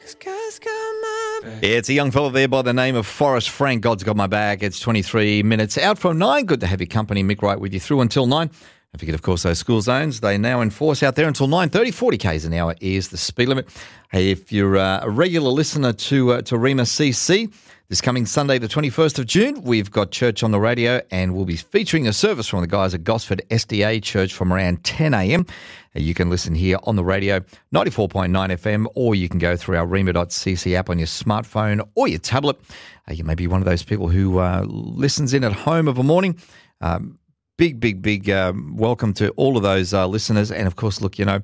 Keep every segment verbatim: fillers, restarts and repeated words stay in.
It's a young fellow there by the name of Forrest Frank. God's got my back. It's twenty-three minutes out from nine. Good to have your company. Mick Wright with you through until nine. Don't forget, of course, those school zones. They now enforce out there until nine thirty. forty kays an hour is the speed limit. Hey, if you're uh, a regular listener to uh, to Rima C C, this coming Sunday, the twenty-first of June, we've got church on the radio, and we'll be featuring a service from the guys at Gosford S D A Church from around ten a.m. You can listen here on the radio, ninety-four point nine F M, or you can go through our rima dot c c app on your smartphone or your tablet. Uh, you may be one of those people who uh, listens in at home of a morning. Um, big, big, big um, welcome to all of those uh, listeners. And, of course, look, you know,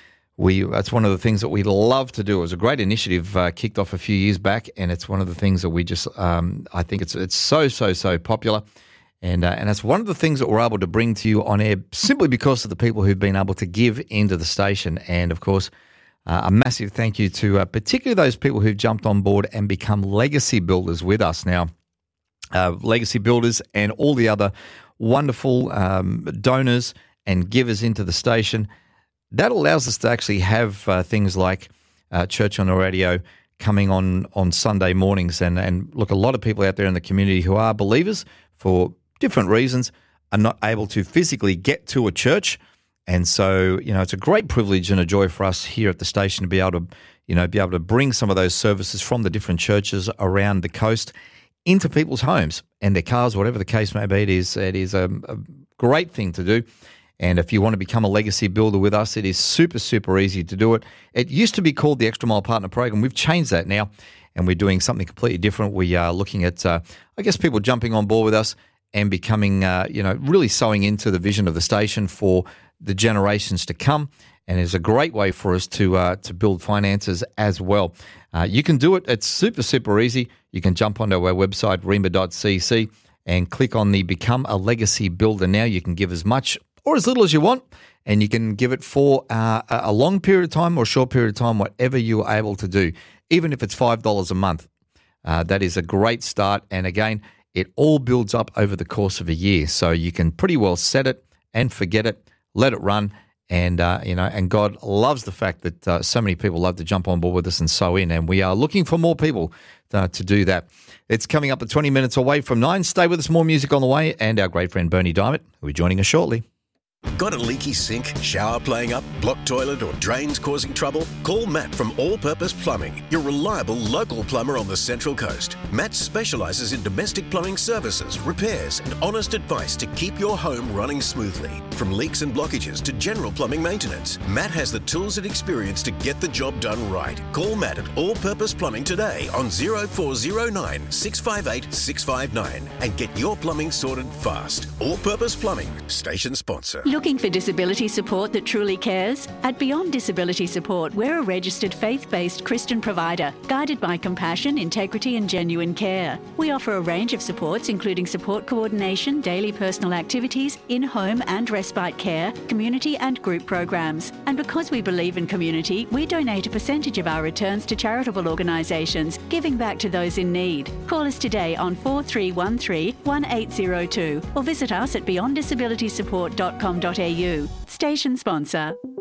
we that's one of the things that we love to do. It was a great initiative uh, kicked off a few years back, and it's one of the things that we just, um, I think it's it's so, so, so popular. And uh, and it's one of the things that we're able to bring to you on air simply because of the people who've been able to give into the station. And, of course, uh, a massive thank you to uh, particularly those people who've jumped on board and become legacy builders with us. Now, uh, legacy builders and all the other wonderful um, donors and givers into the station, that allows us to actually have uh, things like uh, Church on the Radio coming on on Sunday mornings. And, and, look, a lot of people out there in the community who are believers for different reasons are not able to physically get to a church. And so, you know, it's a great privilege and a joy for us here at the station to be able to, you know, be able to bring some of those services from the different churches around the coast into people's homes and their cars, whatever the case may be. It is, it is a, a great thing to do. And if you want to become a legacy builder with us, it is super, super easy to do it. It used to be called the Extra Mile Partner Program. We've changed that now, and we're doing something completely different. We are looking at, uh, I guess, people jumping on board with us and becoming, uh, you know, really sewing into the vision of the station for the generations to come. And it's a great way for us to uh, to build finances as well. Uh, you can do it. It's super, super easy. You can jump onto our website, rima dot c c, and click on the Become a Legacy Builder now. You can give as much or as little as you want, and you can give it for uh, a long period of time or a short period of time, whatever you are able to do, even if it's five dollars a month. Uh, that is a great start. And again, it all builds up over the course of a year. So you can pretty well set it and forget it, let it run. And, uh, you know, and God loves the fact that uh, so many people love to jump on board with us and sew in. And we are looking for more people uh, to do that. It's coming up at twenty minutes away from nine. Stay with us, more music on the way. And our great friend Bernie Diamond, who will be joining us shortly. Got a leaky sink, shower playing up, blocked toilet or drains causing trouble? Call Matt from All Purpose Plumbing, your reliable local plumber on the Central Coast. Matt specialises in domestic plumbing services, repairs and honest advice to keep your home running smoothly. From leaks and blockages to general plumbing maintenance, Matt has the tools and experience to get the job done right. Call Matt at All Purpose Plumbing today on oh four oh nine, six five eight, six five nine and get your plumbing sorted fast. All Purpose Plumbing, station sponsor. Looking for disability support that truly cares? At Beyond Disability Support, we're a registered faith-based Christian provider, guided by compassion, integrity and genuine care. We offer a range of supports, including support coordination, daily personal activities, in-home and respite care, community and group programs. And because we believe in community, we donate a percentage of our returns to charitable organisations, giving back to those in need. Call us today on four three one three, one eight zero two or visit us at beyond disability support dot com dot a u. Station sponsor.